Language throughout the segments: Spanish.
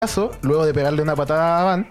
brazo luego de pegarle una patada a Van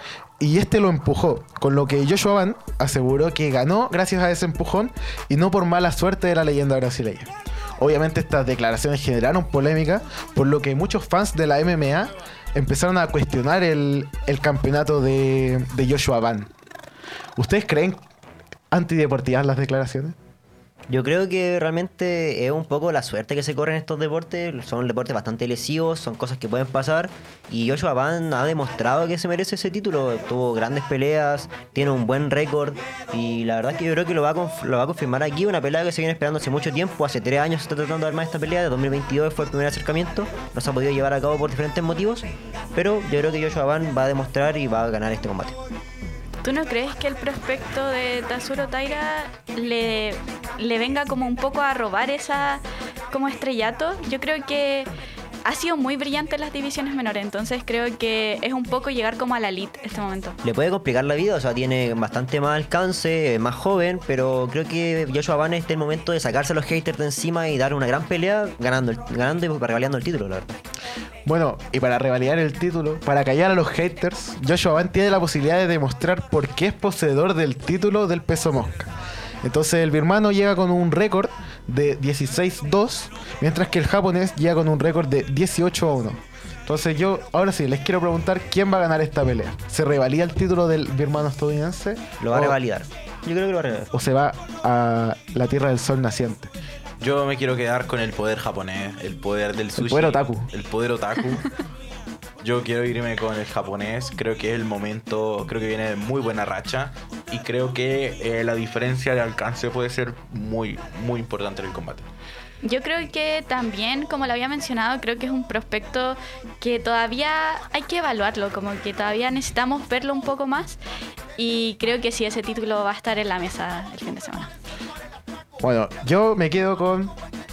y este lo empujó, con lo que Joshua Van aseguró que ganó gracias a ese empujón y no por mala suerte de la leyenda brasileña. Obviamente estas declaraciones generaron polémica, por lo que muchos fans de la MMA empezaron a cuestionar el campeonato de Joshua Van. ¿Ustedes creen antideportivas las declaraciones? Yo creo que realmente es un poco la suerte que se corre en estos deportes. Son deportes bastante lesivos, son cosas que pueden pasar. Y Joshua Van ha demostrado que se merece ese título. Tuvo grandes peleas, tiene un buen récord. Y la verdad es que yo creo que lo va a confirmar aquí. Una pelea que se viene esperando hace mucho tiempo. Hace 3 años se está tratando de armar esta pelea. De 2022 fue el primer acercamiento. No se ha podido llevar a cabo por diferentes motivos. Pero yo creo que Joshua Van va a demostrar y va a ganar este combate. ¿Tú no crees que el prospecto de Tatsuro Taira le venga como un poco a robar esa como estrellato? Yo creo que ha sido muy brillante en las divisiones menores, entonces creo que es un poco llegar como a la elite este momento. Le puede complicar la vida, o sea, tiene bastante más alcance, es más joven, pero creo que Joshua Van está el momento de sacarse a los haters de encima y dar una gran pelea ganando y revalidando el título, la verdad. Bueno, y para revalidar el título, para callar a los haters, Joshua Van tiene la posibilidad de demostrar por qué es poseedor del título del peso mosca. Entonces el birmano llega con un récord de 16-2, mientras que el japonés llega con un récord de 18-1. Entonces yo, ahora sí, les quiero preguntar quién va a ganar esta pelea. ¿Se revalida el título del birmano estadounidense? Lo va a revalidar. Yo creo que lo va a revalidar. ¿O se va a la tierra del sol naciente? Yo me quiero quedar con el poder japonés, el poder del sushi. El poder otaku. El poder otaku. Yo quiero irme con el japonés. Creo que es el momento, creo que viene de muy buena racha. Y creo que la diferencia de alcance puede ser muy, muy importante en el combate. Yo creo que también, como lo había mencionado, creo que es un prospecto que todavía hay que evaluarlo, como que todavía necesitamos verlo un poco más. Y creo que sí, ese título va a estar en la mesa el fin de semana. Bueno, yo me quedo con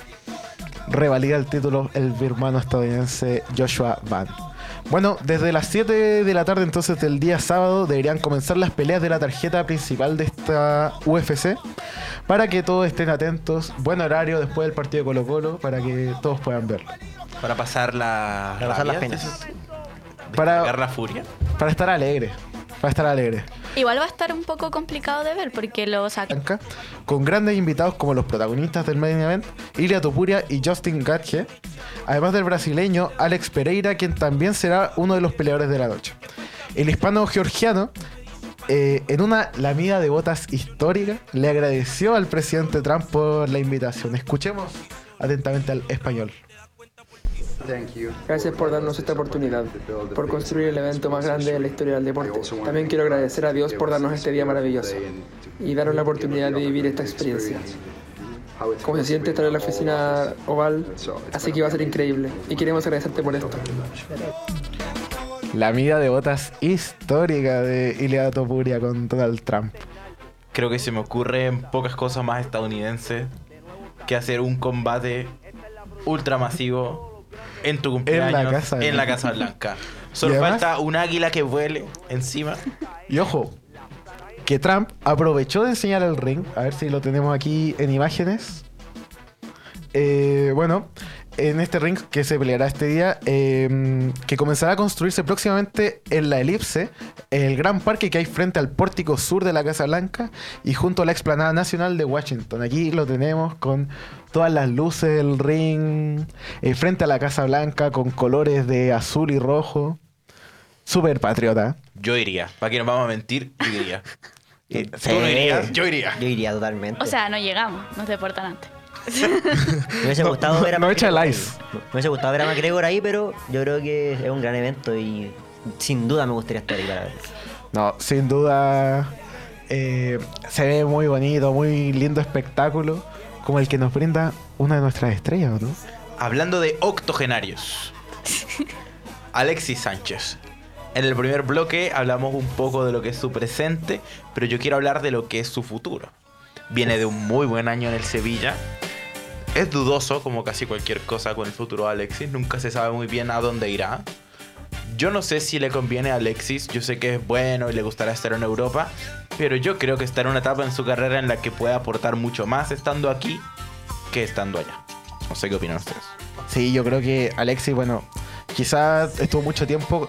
revalida el título el birmano estadounidense Joshua Van. Bueno, desde las 7 de la tarde entonces del día sábado deberían comenzar las peleas de la tarjeta principal de esta UFC para que todos estén atentos. Buen horario después del partido de Colo Colo para que todos puedan verlo. Para pasar la Para pasar las rabia, penas. Para la furia. Para estar alegre. Para estar alegre. Igual va a estar un poco complicado de ver porque lo sacan. Con grandes invitados como los protagonistas del main event, Ilia Topuria y Justin Gaethje, además del brasileño Alex Pereira, quien también será uno de los peleadores de la noche. El hispano georgiano, en una lamida de botas histórica, le agradeció al presidente Trump por la invitación. Escuchemos atentamente al español. Gracias por darnos esta oportunidad, por construir el evento más grande de la historia del deporte. También quiero agradecer a Dios por darnos este día maravilloso y darnos la oportunidad de vivir esta experiencia. Como se siente estar en la oficina oval, así que va a ser increíble y queremos agradecerte por esto. La lamida de botas histórica de Ilia Topuria con Donald Trump. Creo que se me ocurren pocas cosas más estadounidenses que hacer un combate ultramasivo en tu cumpleaños en la Casa Blanca. Solo además, falta un águila que vuele encima. Y ojo, que Trump aprovechó de enseñar el ring. A ver si lo tenemos aquí en imágenes. Bueno, en este ring que se peleará este día, que comenzará a construirse próximamente en la Elipse, el gran parque que hay frente al pórtico sur de la Casa Blanca y junto a la explanada nacional de Washington. Aquí lo tenemos con todas las luces del ring, frente a la Casa Blanca con colores de azul y rojo. Súper patriota. Yo iría, para que no vamos a mentir, yo iría. Sí. ¿Tú no irías? Yo iría. Yo iría totalmente. O sea, no llegamos, nos deportan antes. Me hubiese gustado ver a no echa McGregor. el ice. Me hubiese gustado ver a McGregor ahí, pero yo creo que es un gran evento y sin duda me gustaría estar ahí para verlo. No, sin duda se ve muy bonito, muy lindo espectáculo, como el que nos brinda una de nuestras estrellas, ¿no? Hablando de octogenarios, Alexis Sánchez. En el primer bloque hablamos un poco de lo que es su presente, pero yo quiero hablar de lo que es su futuro. Viene de un muy buen año en el Sevilla. Es dudoso, como casi cualquier cosa con el futuro de Alexis. Nunca se sabe muy bien a dónde irá. Yo no sé si le conviene a Alexis. Yo sé que es bueno y le gustará estar en Europa, pero yo creo que está en una etapa en su carrera en la que puede aportar mucho más estando aquí que estando allá. No sé qué opinan ustedes. Sí, yo creo que Alexis, bueno, quizás estuvo mucho tiempo